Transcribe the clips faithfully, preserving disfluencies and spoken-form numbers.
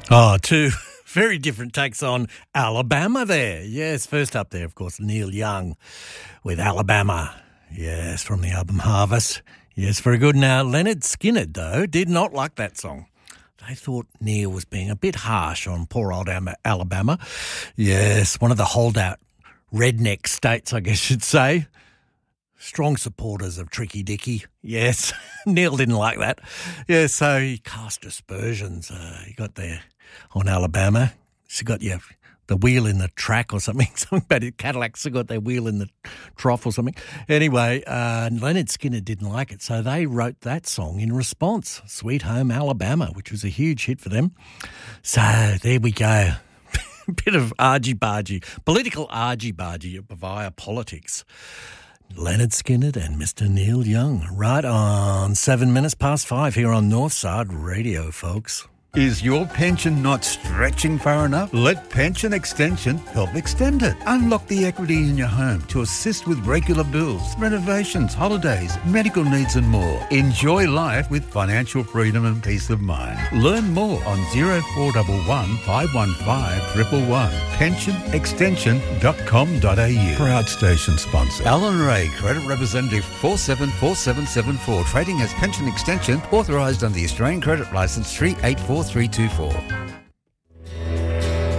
Oh, two very different takes on Alabama there. Yes, first up there, of course, Neil Young with Alabama. Yes, from the album Harvest. Yes, very good. Now, Leonard Skinner, though, did not like that song. They thought Neil was being a bit harsh on poor old Alabama. Yes, one of the holdout redneck states, I guess you'd say. Strong supporters of Tricky Dicky. Yes, Neil didn't like that. Yeah, so he cast aspersions. Uh, he got there on Alabama. She got yeah, the wheel in the track or something. Something about it. Cadillacs have got their wheel in the trough or something. Anyway, uh, Leonard Skinner didn't like it, so they wrote that song in response, Sweet Home Alabama, which was a huge hit for them. So there we go. Bit of argy-bargy, political argy-bargy via politics. Leonard Skinner and Mister Neil Young, right on seven minutes past five here on Northside Radio, folks. Is your pension not stretching far enough? Let Pension Extension help extend it. Unlock the equity in your home to assist with regular bills, renovations, holidays, medical needs and more. Enjoy life with financial freedom and peace of mind. Learn more on zero four one one, five one five, one one one. pension extension dot com dot a u. Proud station sponsor. Alan Ray, Credit Representative four seven four seven seven four. Trading as Pension Extension, authorised under the Australian Credit Licence three eight four three two four.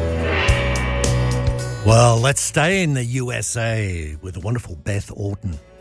Well, let's stay in the U S A with the wonderful Beth Orton.